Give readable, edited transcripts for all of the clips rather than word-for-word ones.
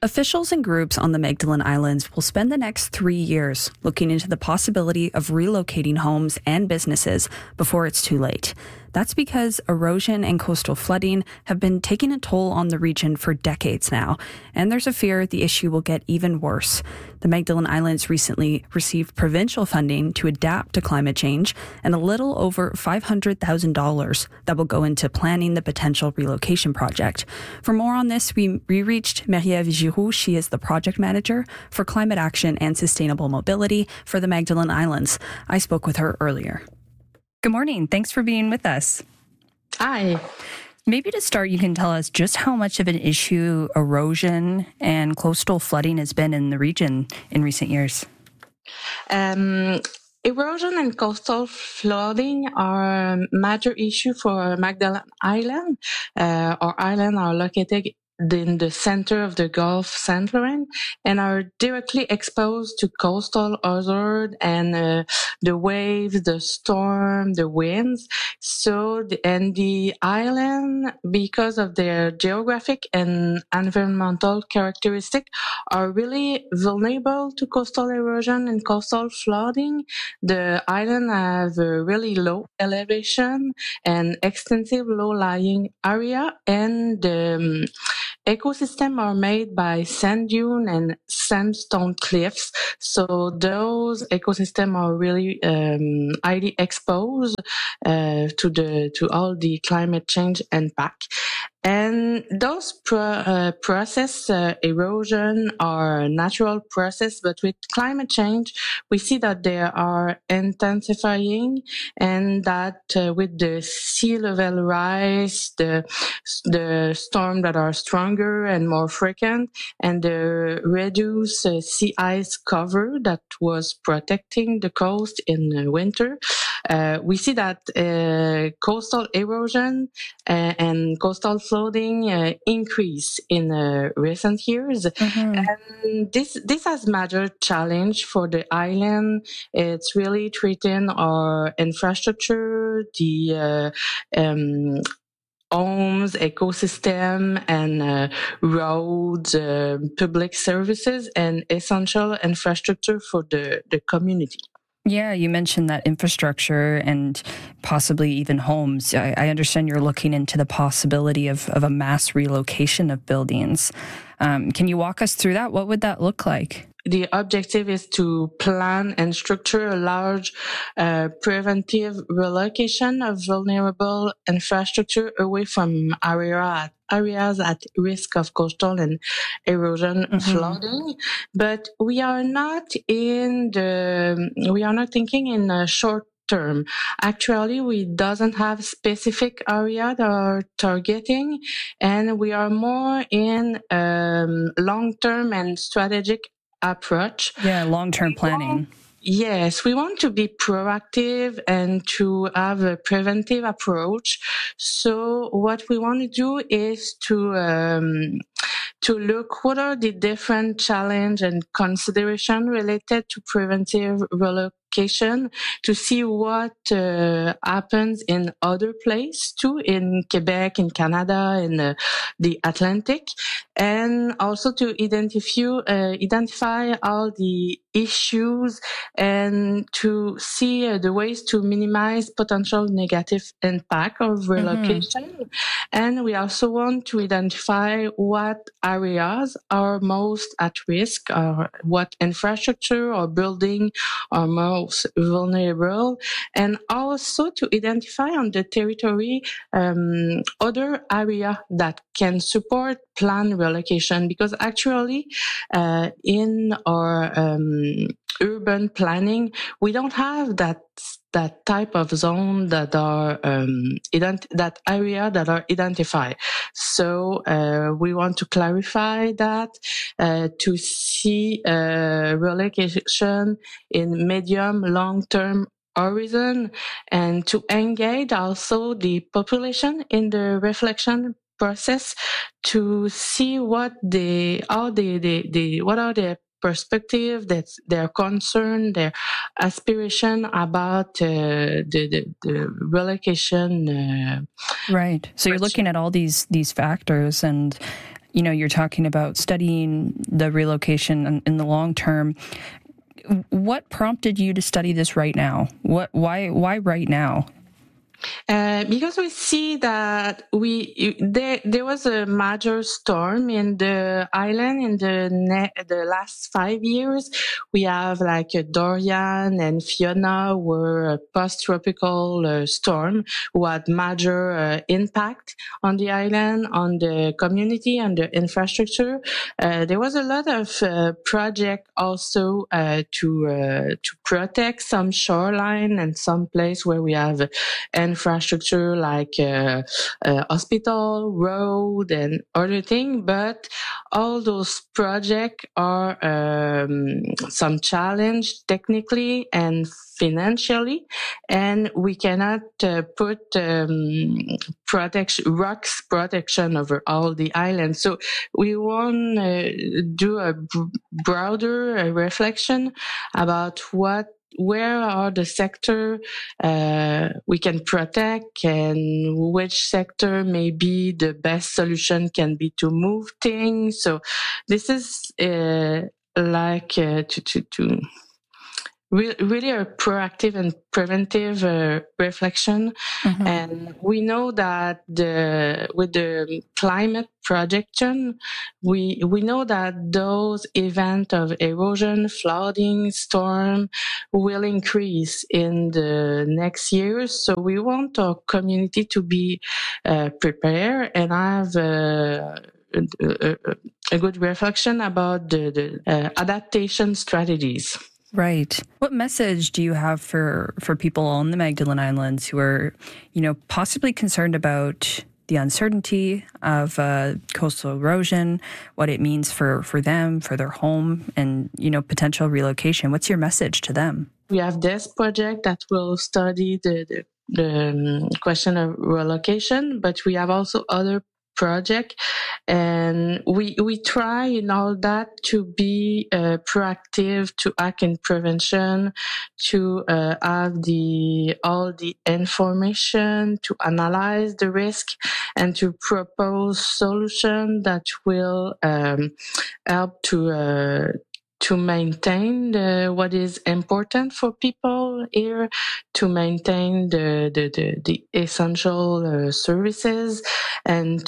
Officials and groups on the Magdalen Islands will spend the next 3 years looking into the possibility of relocating homes and businesses before it's too late. That's because erosion and coastal flooding have been taking a toll on the region for decades now, and there's a fear the issue will get even worse. The Magdalen Islands recently received provincial funding to adapt to climate change and a little over $500,000 that will go into planning the potential relocation project. For more on this, we reached Marie-Ève Giroux. She is the project manager for climate action and sustainable mobility for the Magdalen Islands. I spoke with her earlier. Good morning. Thanks for being with us. Hi. Maybe to start, you can tell us just how much of an issue erosion and coastal flooding has been in the region in recent years. Erosion and coastal flooding are a major issue for Magdalen Island. Our islands are located in the center of the Gulf St. Laurent and are directly exposed to coastal hazard and the waves, the storm, the winds. So, the island, because of their geographic and environmental characteristics, are really vulnerable to coastal erosion and coastal flooding. The island have a really low elevation and extensive low-lying area, and the ecosystem are made by sand dune and sandstone cliffs. So those ecosystems are really highly exposed to all the climate change impact. And those process erosion are natural process, but with climate change, we see that they are intensifying, and that with the sea level rise, the storm that are stronger and more frequent, and the reduced sea ice cover that was protecting the coast in winter, we see that coastal erosion and coastal flooding increase in recent years. Mm-hmm. And this has major challenge for the island. It's really treating our infrastructure, the homes, ecosystem, and roads, public services, and essential infrastructure for the community. Yeah, you mentioned that infrastructure and possibly even homes. I understand you're looking into the possibility of a mass relocation of buildings. Can you walk us through that? What would that look like? The objective is to plan and structure a large preventive relocation of vulnerable infrastructure away from areas at risk of coastal and erosion flooding. But we are not thinking in a short term. Actually, we doesn't have specific area that are targeting, and we are more in long-term and strategic approach. Yeah, long-term planning. Yes, we want to be proactive and to have a preventive approach. So what we want to do is to look what are the different challenge and consideration related to preventive relocation, to see what happens in other places too, in Quebec, in Canada, in the Atlantic, and also to identify all the issues and to see the ways to minimize potential negative impact of relocation. And we also want to identify what areas are most at risk, or what infrastructure or building are most vulnerable, and also to identify on the territory other area that can support planned relocation, because actually in our urban planning, we don't have that type of zone that are that area that are identified. So we want to clarify that to see relocation in medium long term horizon, and to engage also the population in the reflection process to see what are the perspective, that's their concern, their aspiration about the relocation. Right. So you're looking at all these factors, and you're talking about studying the relocation in the long term. What prompted you to study this right now? Why right now? Because we see that there was a major storm in the island in the last 5 years. We have like Dorian and Fiona were a post-tropical storm who had major impact on the island, on the community, and the infrastructure. There was a lot of project also to protect some shoreline and some place where we have infrastructure like hospital, road, and other thing. But all those projects are some challenge technically and financially, and we cannot put rocks protection over all the islands. So we want to do a broader reflection about where are the sector we can protect, and which sector maybe the best solution can be to move things. So this is like to really a proactive and preventive reflection. Mm-hmm. And we know that with the climate projection, we know that those events of erosion, flooding, storm will increase in the next years. So we want our community to be prepared and have a good reflection about the adaptation strategies. Right. What message do you have for people on the Magdalen Islands who are, possibly concerned about the uncertainty of coastal erosion, what it means for them, for their home, and, potential relocation? What's your message to them? We have this project that will study the question of relocation, but we have also other project, and we try in all that to be proactive, to act in prevention, to have all the information, to analyze the risk, and to propose solutions that will help to maintain what is important for people here, to maintain the essential services, and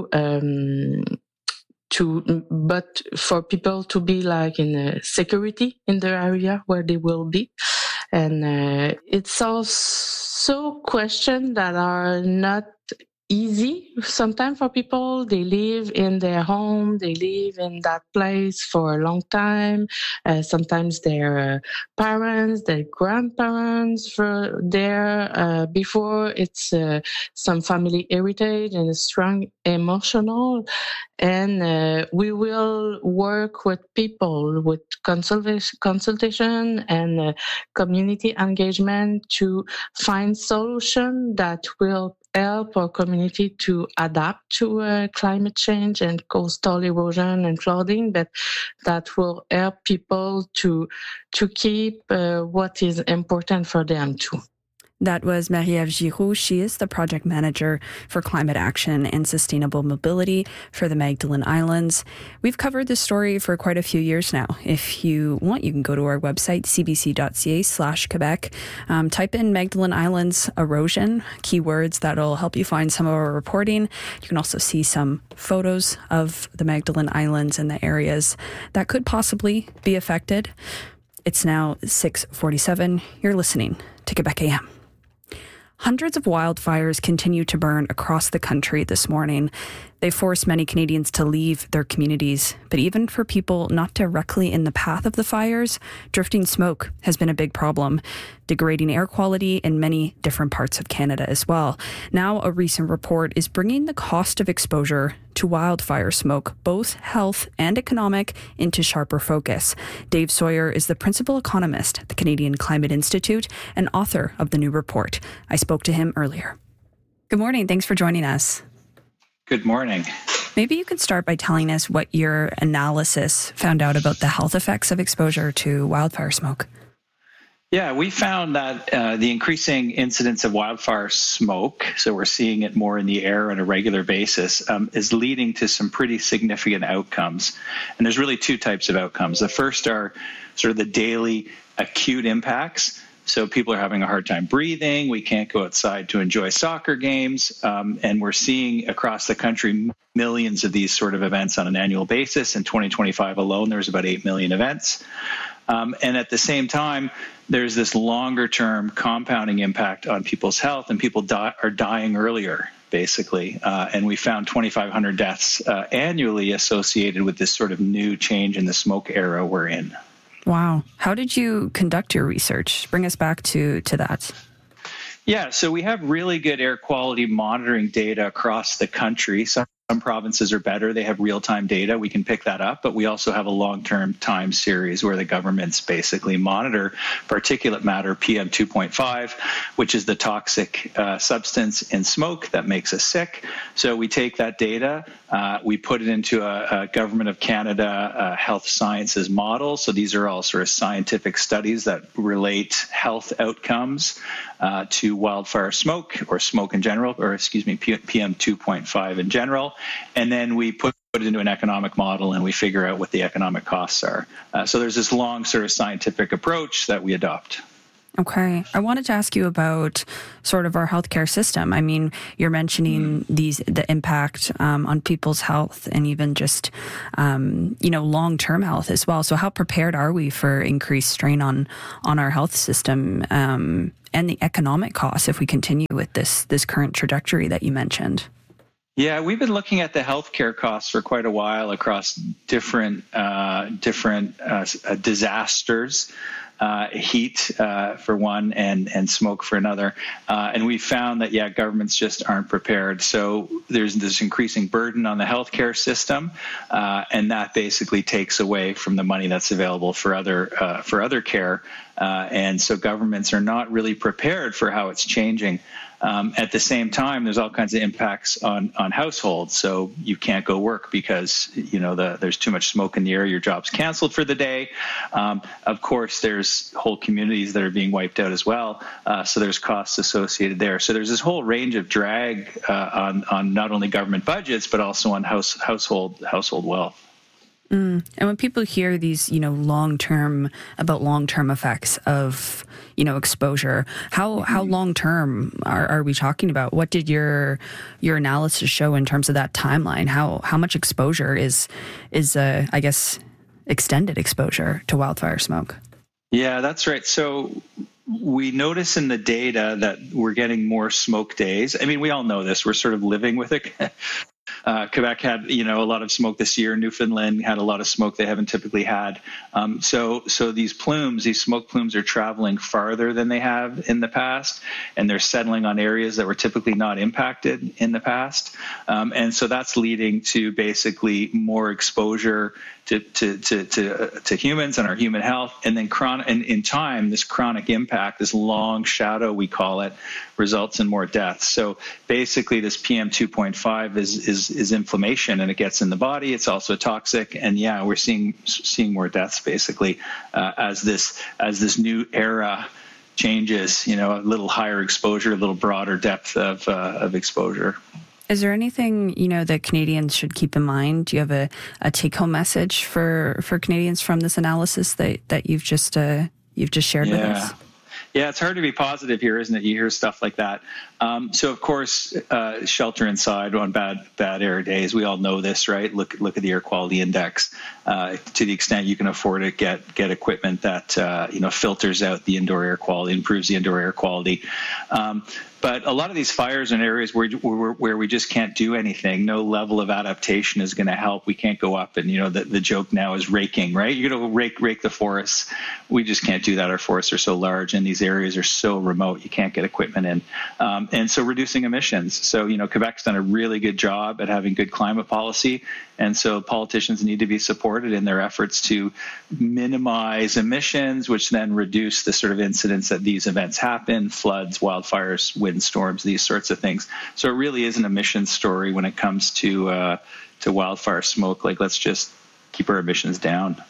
but for people to be like in security in the area where they will be. And it's also questions that are not easy sometimes for people. They live in their home, they live in that place for a long time. Sometimes their parents, their grandparents were there before. It's some family heritage and a strong emotional. And we will work with people with consultation and community engagement to find solutions that will help our community to adapt to climate change and coastal erosion and flooding, but that will help people to keep what is important for them too. That was Marie-Ève Giroux. She is the project manager for climate action and sustainable mobility for the Magdalen Islands. We've covered this story for quite a few years now. If you want, you can go to our website, cbc.ca/Quebec. Type in Magdalen Islands erosion, keywords that'll help you find some of our reporting. You can also see some photos of the Magdalen Islands and the areas that could possibly be affected. It's now 6:47. You're listening to Quebec AM. Hundreds of wildfires continue to burn across the country this morning. They force many Canadians to leave their communities. But even for people not directly in the path of the fires, drifting smoke has been a big problem, degrading air quality in many different parts of Canada as well. Now, a recent report is bringing the cost of exposure to wildfire smoke, both health and economic, into sharper focus. Dave Sawyer is the principal economist at the Canadian Climate Institute and author of the new report. I spoke to him earlier. Good morning. Thanks for joining us. Good morning. Maybe you could start by telling us what your analysis found out about the health effects of exposure to wildfire smoke. Yeah, we found that the increasing incidence of wildfire smoke, so we're seeing it more in the air on a regular basis, is leading to some pretty significant outcomes. And there's really two types of outcomes. The first are sort of the daily acute impacts. So people are having a hard time breathing. We can't go outside to enjoy soccer games. And we're seeing across the country millions of these sort of events on an annual basis. In 2025 alone, there was about 8 million events. And at the same time, there's this longer-term compounding impact on people's health, and people are dying earlier, basically. And we found 2,500 deaths annually associated with this sort of new change in the smoke era we're in. Wow. How did you conduct your research? Bring us back to that. Yeah, so we have really good air quality monitoring data across the country. Some provinces are better. They have real-time data. We can pick that up, but we also have a long-term time series where the governments basically monitor particulate matter, PM2.5, which is the toxic substance in smoke that makes us sick. So we take that data, we put it into a Government of Canada health sciences model. So these are all sort of scientific studies that relate health outcomes to wildfire smoke or smoke in general, or PM2.5 in general. And then we put it into an economic model and we figure out what the economic costs are. So there's this long sort of scientific approach that we adopt. Okay. I wanted to ask you about sort of our healthcare system. I mean, you're mentioning the impact on people's health and even just, long-term health as well. So how prepared are we for increased strain on our health system and the economic costs if we continue with this current trajectory that you mentioned? Yeah, we've been looking at the healthcare costs for quite a while across different disasters. Heat for one and smoke for another. And we found that, governments just aren't prepared. So there's this increasing burden on the healthcare system, and that basically takes away from the money that's available for other care. And so governments are not really prepared for how it's changing. At the same time, there's all kinds of impacts on households. So you can't go work because, there's too much smoke in the air. Your job's canceled for the day. Of course, there's whole communities that are being wiped out as well. So there's costs associated there. So there's this whole range of drag on not only government budgets, but also on household wealth. And when people hear these, long-term effects of, exposure, how long-term are we talking about? What did your analysis show in terms of that timeline? How much exposure is I guess, extended exposure to wildfire smoke? Yeah, that's right. So we notice in the data that we're getting more smoke days. I mean, we all know this. We're sort of living with it. Quebec had, a lot of smoke this year. Newfoundland had a lot of smoke they haven't typically had. So these smoke plumes are traveling farther than they have in the past, and they're settling on areas that were typically not impacted in the past. And so that's leading to basically more exposure to humans and our human health. And then in time, this chronic impact, this long shadow, we call it, results in more deaths. So basically this PM2.5 is inflammation, and it gets in the body. It's also toxic. And we're seeing more deaths basically as this new era changes, a little higher exposure, a little broader depth of exposure. Is there anything, that Canadians should keep in mind? Do you have a take-home message for Canadians from this analysis that you've just shared with us? Yeah, it's hard to be positive here, isn't it? You hear stuff like that. So, of course, shelter inside on bad air days. We all know this, right? Look at the air quality index. To the extent you can afford it, get equipment that filters out the indoor air quality, improves the indoor air quality. But a lot of these fires in areas where we just can't do anything, no level of adaptation is going to help. We can't go up and, the joke now is raking, right? You're going to rake the forests. We just can't do that. Our forests are so large and these areas are so remote, you can't get equipment in. And so reducing emissions. So, Quebec's done a really good job at having good climate policy. And so politicians need to be supported in their efforts to minimize emissions, which then reduce the sort of incidents that these events happen, floods, wildfires, windstorms, these sorts of things. So it really is an emissions story when it comes to wildfire smoke. Like, let's just keep our emissions down.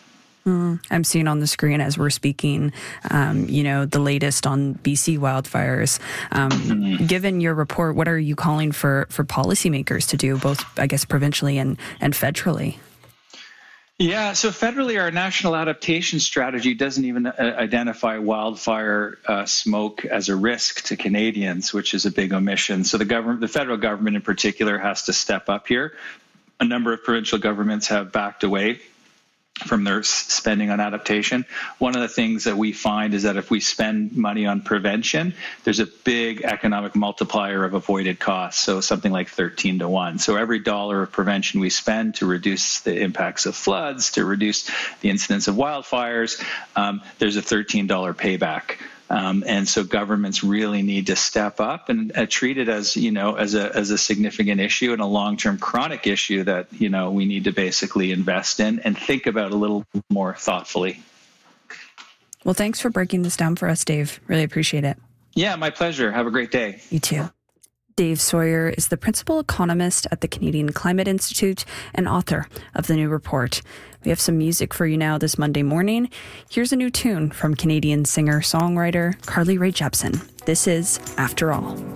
I'm seeing on the screen as we're speaking, the latest on BC wildfires. Given your report, what are you calling for policymakers to do, both, I guess, provincially and federally? Yeah, so federally, our national adaptation strategy doesn't even identify wildfire smoke as a risk to Canadians, which is a big omission. So the federal government in particular has to step up here. A number of provincial governments have backed away from their spending on adaptation. One of the things that we find is that if we spend money on prevention, there's a big economic multiplier of avoided costs, so something like 13 to 1. So every dollar of prevention we spend to reduce the impacts of floods, to reduce the incidence of wildfires, there's a $13 payback. And so governments really need to step up and treat it as a significant issue and a long-term chronic issue that, we need to basically invest in and think about a little more thoughtfully. Well, thanks for breaking this down for us, Dave. Really appreciate it. Yeah, my pleasure. Have a great day. You too. Dave Sawyer is the principal economist at the Canadian Climate Institute and author of the new report. We have some music for you now this Monday morning. Here's a new tune from Canadian singer-songwriter Carly Rae Jepsen. This is After All.